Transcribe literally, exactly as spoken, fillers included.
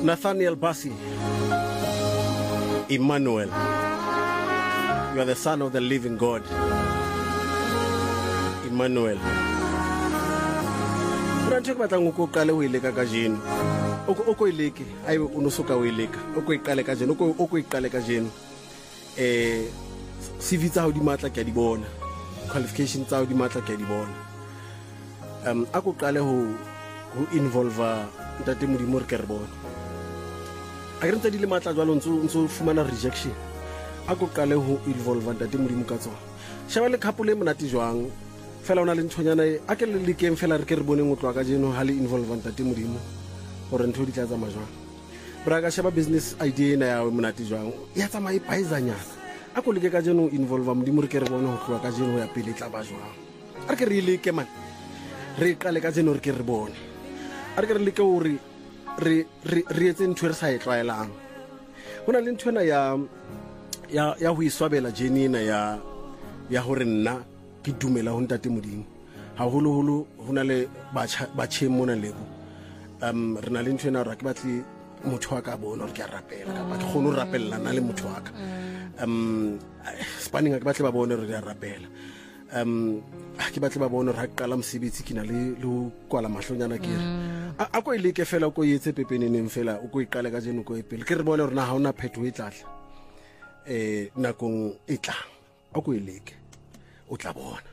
Nathaniel Bassey, Emmanuel, you are the son of the living God. Emmanuel. Branche batla ngoko qale o ileka ka jeno. Oko oko ileke, ayi unosuka o ileka. Oko iqale ka jeno, oko oko iqale ka jeno. Eh C V tsa ho di matla ke a di bona. Qualification tsa ho di matla ke a di bona. Um ako qale ho ho involve ntate Modimo re ke re bona. A re ntse di le matla jwalo ntso ntso fumana rejection. Ako qale ho involve ntate Modimo ka tsona. Shaba le couple e monate jwang. Fela ona le ntshonyana a ke le lekeng fela re ke re boneng o tloa ka jeno ha le involve ntate Modimo hore ntho di tla tsa majwang. Bra ka shaba business idea ena ya monate jwang. Ya tsa mai paizanyana. Ako leke ka jeno involve Modimo re ke re bona ho tloa ka jeno ya pele tla ba jwang. A re ke re leke man. Re qale ka jeno re ke re bone. A re ke re leke hore re re re etse ntho re sa e tlwaelang. Hona le ntho ena ya ya ya ho iswabela jenina ya ya hore nna ke dumela ho ntate Modimo haholo holo hona le ba tsheng mona lebo um re na le ntho ena ra ke batle motho wa ka bona re ke rapela ka ba ke khone ho rapella na le motho wa ka um spanning ke batle ba bone re ya rapela um ke batle ba bone ra qala mosebetsi ke na le le kwala mahlonyana ke re a ko ileke fela ko yetse pepeneneng fela o ko iqale ka jeno ko epele ke re bone rena ha ona phetho e tlatla eh nakong e tlang a ko ileke o tla bona.